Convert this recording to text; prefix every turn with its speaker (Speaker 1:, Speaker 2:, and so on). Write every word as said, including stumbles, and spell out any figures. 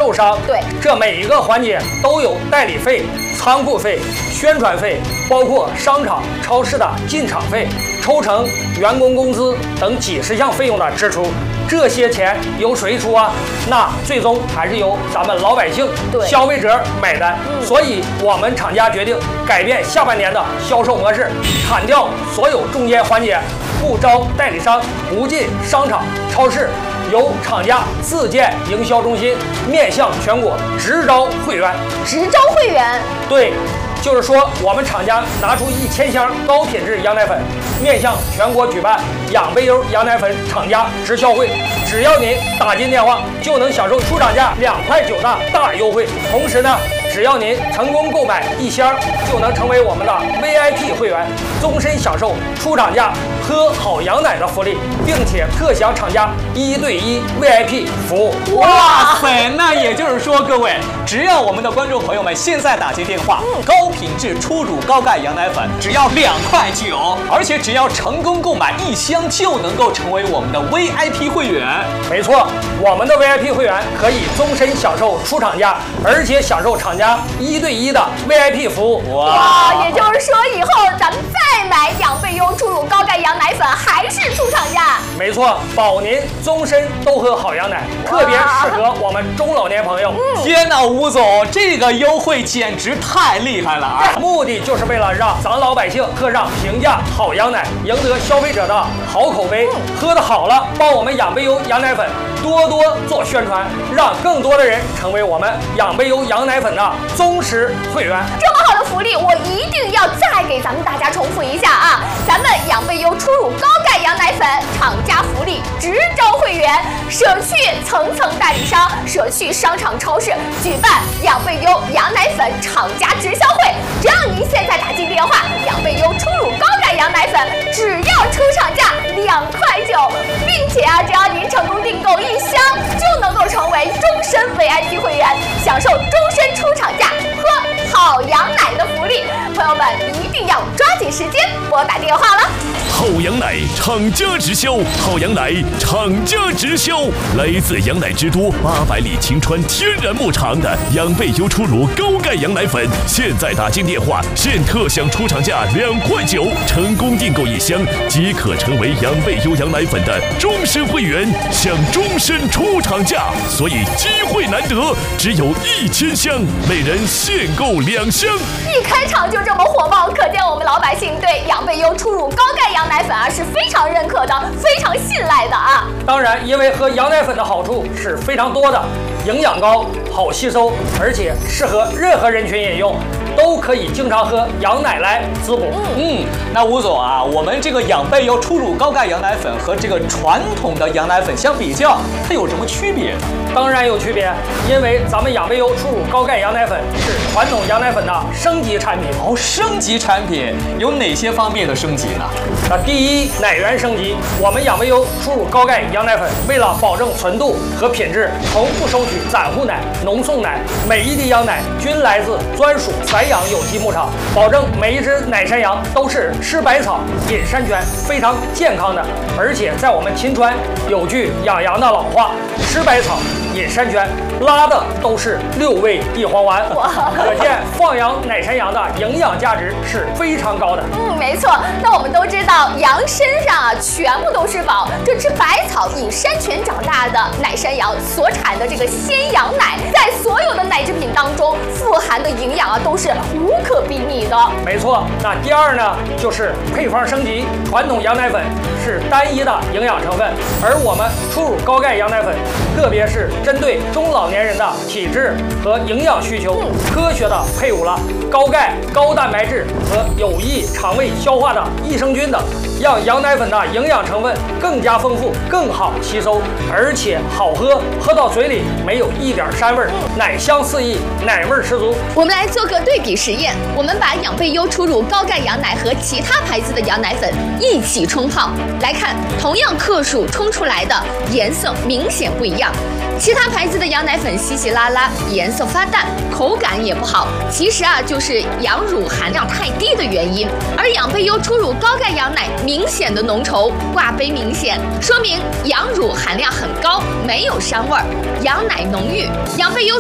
Speaker 1: 售商，
Speaker 2: 对，
Speaker 1: 这每一个环节都有代理费、仓库费、宣传费，包括商场、超市的进场费、抽成、员工工资等几十项费用的支出。这些钱由谁出啊？那最终还是由咱们老百姓、消费者买单。嗯、所以，我们厂家决定改变下半年的销售模式，砍掉所有中间环节，不招代理商，不进商场、超市，由厂家自建营销中心，面向全国，直招会员。
Speaker 2: 直招会员？
Speaker 1: 对。就是说，我们厂家拿出一千箱高品质羊奶粉，面向全国举办养贝优羊奶粉厂家直销会。只要您打进电话，就能享受出厂价两块九的大优惠。同时呢，只要您成功购买一箱，就能成为我们的 V I P 会员，终身享受出厂价喝好羊奶的福利，并且特享厂家一对一 V I P 服务。
Speaker 3: 哇塞！那也就是说，各位，只要我们的观众朋友们现在打进电话，嗯、高品质初乳高钙羊奶粉只要两块九，而且只要成功购买一箱，就能够成为我们的 V I P 会员。
Speaker 1: 没错，我们的 V I P 会员可以终身享受出厂价，而且享受厂家一对一的 V I P 服务。
Speaker 2: 哇！也就是说，以后咱们再买养贝优初乳高钙羊奶粉还是出厂价。
Speaker 1: 没错，保您终身都喝好羊奶，特别适合我们中老年朋友。
Speaker 3: 嗯、天哪，吴总，这个优惠简直太厉害了啊！
Speaker 1: 目的就是为了让咱老百姓喝上平价好羊奶，赢得消费者的好口碑。嗯、喝得好了，帮我们养贝优羊奶粉多多做宣传，让更多的人成为我们养贝优羊奶粉的忠实会员。
Speaker 2: 这么好的福利，我一定要再给咱们大家重复一下啊！咱们养贝优初乳高钙羊奶粉厂家福利直招会员，舍去层层代理商，舍去商场超市，举办养贝优羊奶粉厂家直销会。只要您现在打进电话，养贝优初乳高钙羊奶粉只要出厂价两块九，并且啊，只要您成功订购一箱，就能够成为终身 V I P 会员，享受终身出厂价喝好羊奶的福利。朋友们一定要抓紧时间拨打电话了。
Speaker 4: 好羊奶厂家直销，好羊奶厂家直销，来自羊奶之都八百里晴川天然牧场的养贝优初乳高钙羊奶粉，现在打进电话，现特享出厂价两块九，成功订购一箱即可成为养贝优羊奶粉的终身会员，享终身出厂价。所以机会难得，只有一千箱，每人限购两箱。
Speaker 2: 一开场就这么火爆，可见我们老百姓对养贝优初乳高钙羊奶粉啊是非常认可的，非常信赖的啊。
Speaker 1: 当然，因为喝羊奶粉的好处是非常多的，营养高，好吸收，而且适合任何人群饮用，都可以经常喝羊奶来滋补。
Speaker 3: 嗯，那吴总啊，我们这个养贝优初乳高钙羊奶粉和这个传统的羊奶粉相比较，它有什么区别呢？
Speaker 1: 当然有区别，因为咱们养贝优初乳高钙羊奶粉是传统羊奶粉的升级产品。
Speaker 3: 哦，升级产品有哪些方面的升级呢？
Speaker 1: 那第一，奶源升级。我们养贝优初乳高钙羊奶粉为了保证纯度和品质，从不收取散户奶、浓送奶，每一滴羊奶均来自专属散养有机牧场，保证每一只奶山羊都是吃百草、饮山泉，非常健康的。而且在我们秦川有句养羊的老话：吃百草、饮山泉，拉的都是六味地黄丸。可见放养奶山羊的营养价值是非常高的。
Speaker 2: 嗯，没错。那我们都知道，羊身上啊全部都是宝。这吃百草、饮山泉长大的奶山羊所产的这个鲜羊奶，在所有的奶制品当中富含的营养啊都是无可比拟的。
Speaker 1: 没错。那第二呢，就是配方升级。传统羊奶粉是单一的营养成分，而我们初乳高钙羊奶粉，特别是针对中老年人的体质和营养需求，科学的配伍了高钙、高蛋白质和有益肠胃消化的益生菌等，让羊奶粉的营养成分更加丰富、更好吸收，而且好喝，喝到嘴里没有一点膻味儿，奶香四溢，奶味十足。
Speaker 2: 我们来做个对比实验，我们把养贝优初乳高钙羊奶和其他牌子的羊奶粉一起冲泡，来看同样克数冲出来的颜色明显不一样。其他牌子的羊奶粉稀稀拉拉，颜色发淡，口感也不好，其实啊就是羊乳含量太低的原因。而养贝优初乳高钙羊奶明显的浓稠，挂杯明显，说明羊乳含量很高，没有膻味儿，羊奶浓郁。养贝优